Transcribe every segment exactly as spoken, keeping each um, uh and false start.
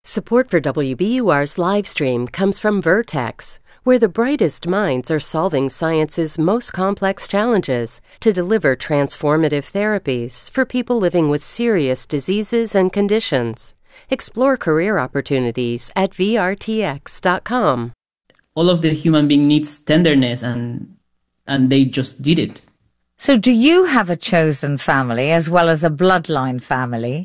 Support for W B U R's live stream comes from Vertex, where the brightest minds are solving science's most complex challenges to deliver transformative therapies for people living with serious diseases and conditions. Explore career opportunities at V R T X dot com. All of the human being needs tenderness, and and they just did it. So do you have a chosen family as well as a bloodline family?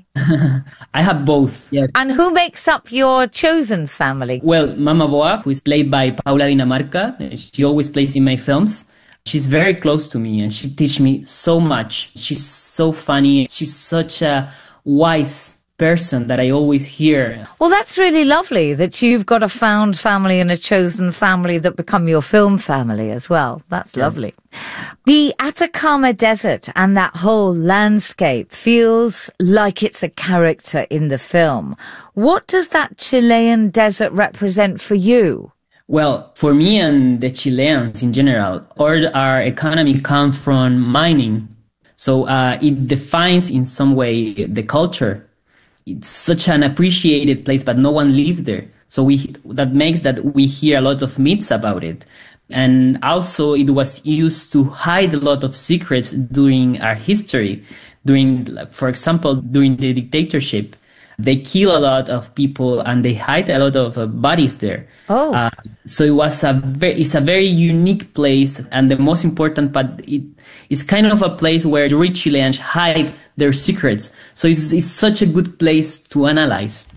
I have both, yes. And who makes up your chosen family? Well, Mama Boa, who is played by Paula Dinamarca, she always plays in my films. She's very close to me and she teaches me so much. She's so funny. She's such a wise person that I always hear. Well, that's really lovely that you've got a found family and a chosen family that become your film family as well. That's yeah. lovely. The Atacama Desert and that whole landscape feels like it's a character in the film. What does that Chilean desert represent for you? Well, for me and the Chileans in general, all our economy comes from mining. So uh, it defines in some way the culture. It's such an appreciated place, but no one lives there. So we that makes that we hear a lot of myths about it. And also it was used to hide a lot of secrets during our history. During, for example, during the dictatorship, they kill a lot of people and they hide a lot of uh, bodies there. Oh. Uh, so it was a very, it's a very unique place. And the most important part, it is kind of a place where the rich Chileans hide their secrets. So it's, it's such a good place to analyze.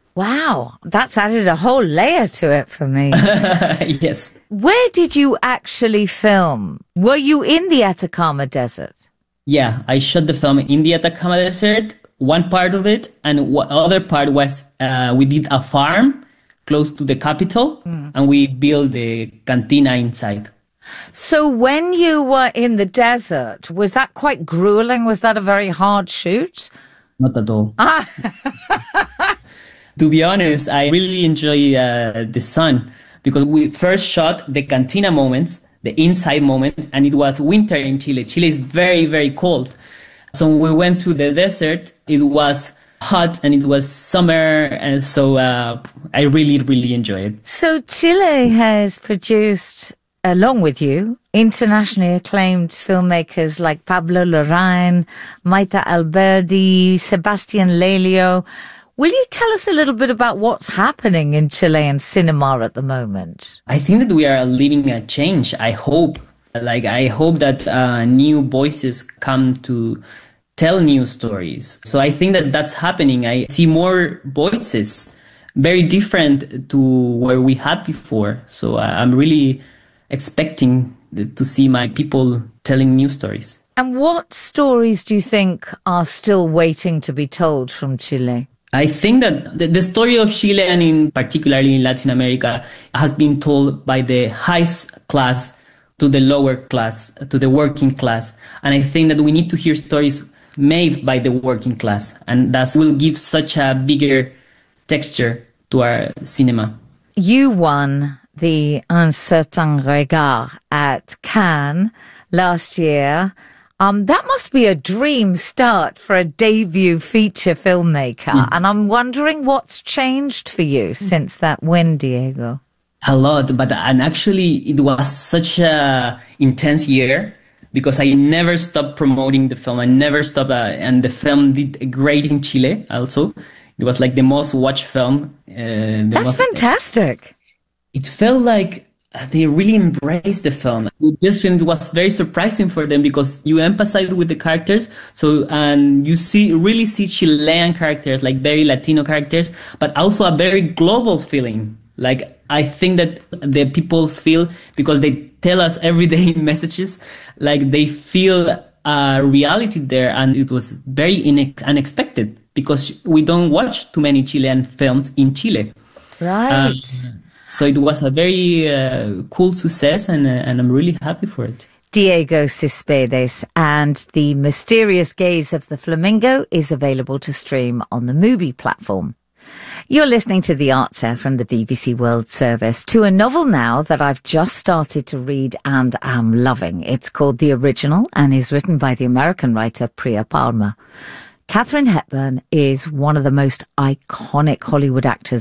Wow, that's added a whole layer to it for me. Yes. Where did you actually film? Were you in the Atacama Desert? Yeah, I shot the film in the Atacama Desert, one part of it, and one other part was uh, we did a farm close to the capital, mm. and we built the cantina inside. So when you were in the desert, was that quite grueling? Was that a very hard shoot? Not at all. Ah. To be honest, I really enjoy uh, the sun because we first shot the cantina moments, the inside moment, and it was winter in Chile. Chile is very, very cold. So when we went to the desert, it was hot and it was summer. And so uh, I really, really enjoyed it. So Chile has produced, along with you, internationally acclaimed filmmakers like Pablo Larraín, Maite Alberdi, Sebastian Lelio. Will you tell us a little bit about what's happening in Chilean cinema at the moment? I think that we are living a change. I hope, like, I hope that uh, new voices come to tell new stories. So I think that that's happening. I see more voices, very different to where we had before. So I'm really expecting to see my people telling new stories. And what stories do you think are still waiting to be told from Chile? I think that the, the story of Chile, and in particularly in Latin America, has been told by the high class to the lower class, to the working class. And I think that we need to hear stories made by the working class. And that will give such a bigger texture to our cinema. You won the Un Certain Regard at Cannes last year. Um, that must be a dream start for a debut feature filmmaker. Mm. And I'm wondering what's changed for you since that win, Diego. A lot, but and actually it was such a intense year because I never stopped promoting the film. I never stopped, uh, and the film did great in Chile also. It was like the most watched film. Uh, That's most, fantastic. It felt like they really embraced the film. This film was very surprising for them because you empathize with the characters. So, and you see, really see Chilean characters, like very Latino characters, but also a very global feeling. Like, I think that the people feel, because they tell us everyday messages, like they feel a reality there. And it was very inex- unexpected because we don't watch too many Chilean films in Chile. Right. Um, So it was a very uh, cool success, and, uh, and I'm really happy for it. Diego Cespedes and The Mysterious Gaze of the Flamingo is available to stream on the Mubi platform. You're listening to The Arts Air from the B B C World Service, to a novel now that I've just started to read and am loving. It's called The Original and is written by the American writer Priya Palmer. Katharine Hepburn is one of the most iconic Hollywood actors